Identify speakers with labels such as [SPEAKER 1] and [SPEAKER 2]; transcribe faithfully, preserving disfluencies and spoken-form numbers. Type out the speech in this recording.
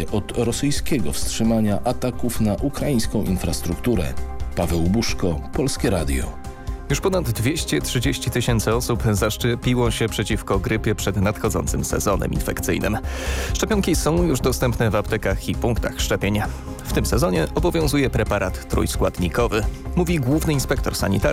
[SPEAKER 1] nadzieję od rosyjskiego wstrzymania ataków na ukraińską infrastrukturę. Paweł Buszko, Polskie Radio.
[SPEAKER 2] Już ponad dwieście trzydzieści tysięcy osób zaszczepiło się przeciwko grypie przed nadchodzącym sezonem infekcyjnym. Szczepionki są już dostępne w aptekach i punktach szczepień. W tym sezonie obowiązuje preparat trójskładnikowy, mówi główny inspektor sanitarny